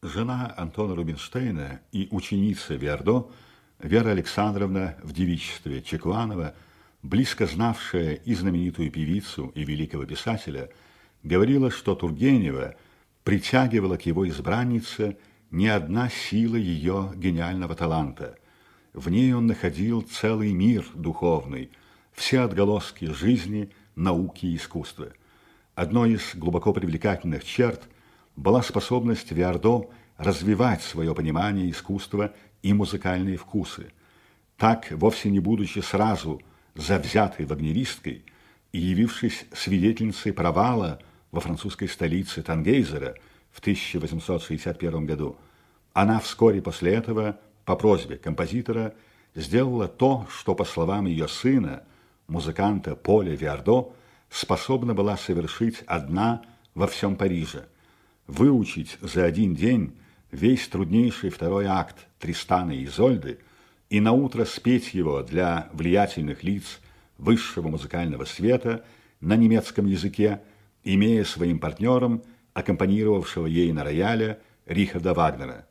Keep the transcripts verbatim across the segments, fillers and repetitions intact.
жена Антона Рубинштейна и ученица Виардо, Вера Александровна в девичестве Чекланова, близко знавшая и знаменитую певицу, и великого писателя, говорила, что Тургенева притягивала к его избраннице не одна сила ее гениального таланта. В ней он находил целый мир духовный, все отголоски жизни, науки и искусства. Одной из глубоко привлекательных черт была способность Виардо развивать свое понимание искусства и музыкальные вкусы. Так, вовсе не будучи сразу завзятой вагнеристкой и явившись свидетельницей провала во французской столице Тангейзера в тысяча восемьсот шестьдесят первом году, она вскоре после этого, по просьбе композитора, сделала то, что, по словам ее сына, музыканта Поля Виардо, способна была совершить одна во всем Париже – выучить за один день весь труднейший второй акт Тристана и Изольды и наутро спеть его для влиятельных лиц высшего музыкального света на немецком языке, имея своим партнером аккомпанировавшего ей на рояле Рихарда Вагнера.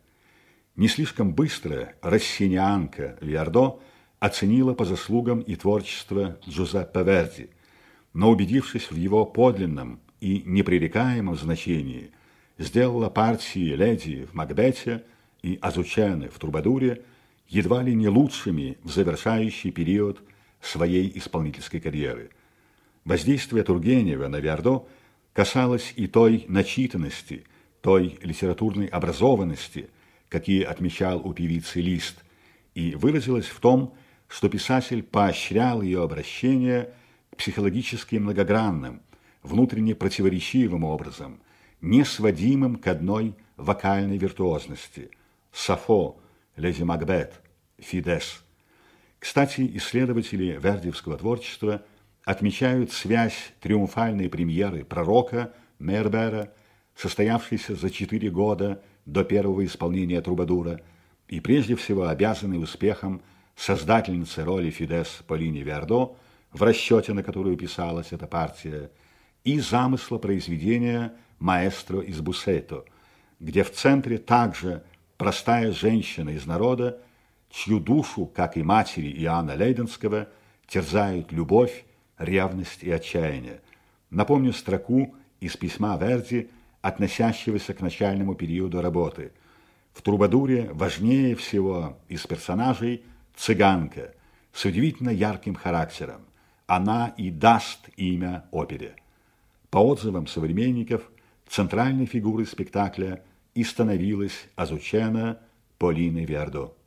Не слишком быстро россинианка Виардо оценила по заслугам и творчество Джузеппе Верди, но, убедившись в его подлинном и непререкаемом значении, сделала партии леди в Макбете и Азучены в Трубадуре едва ли не лучшими в завершающий период своей исполнительской карьеры. Воздействие Тургенева на Виардо касалось и той начитанности, той литературной образованности, какие отмечал у певицы Лист, и выразилось в том, что писатель поощрял ее обращение к психологически многогранным, внутренне противоречивым образом, не сводимым к одной вокальной виртуозности – Сафо, леди Макбет, Фидес. Кстати, исследователи вердиевского творчества отмечают связь триумфальной премьеры «Пророка» Мейербера, состоявшейся за четыре года до первого исполнения Трубадура, и прежде всего обязаны успехом создательницы роли Фидес Полине Виардо, в расчете на которую писалась эта партия, и замысла произведения «Маэстро из Бусето», где в центре также простая женщина из народа, чью душу, как и матери Иоанна Лейденского, терзают любовь, ревность и отчаяние. Напомню строку из письма Верди, относящегося к начальному периоду работы. В Трубадуре важнее всего из персонажей цыганка с удивительно ярким характером. Она и даст имя опере. По отзывам современников, центральной фигурой спектакля и становилась Азучена Полины Виардо.